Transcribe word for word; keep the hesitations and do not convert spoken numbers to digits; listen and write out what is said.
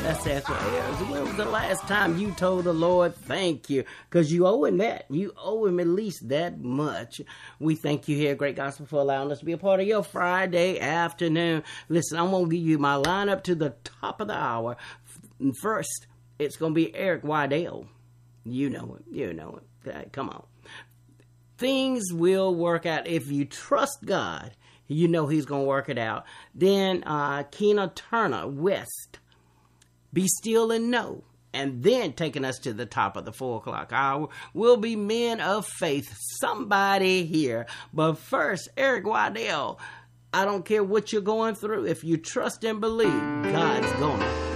Let's ask for heirs. When was the last time you told the Lord thank you? Because you owe him that. You owe him at least that much. We thank you here at Great Gospel for allowing us to be a part of your Friday afternoon. Listen, I'm going to give you my lineup to the top of the hour. First, it's going to be Eric Waddell. You know it. You know it. Okay, come on. Things will work out if you trust God. You know he's going to work it out. Then uh, Keena Turner, West. Be still and know. And then taking us to the top of the four o'clock hour will be Men of Faith. Somebody here. But first, Eric Waddell. I don't care what you're going through. If you trust and believe, God's going to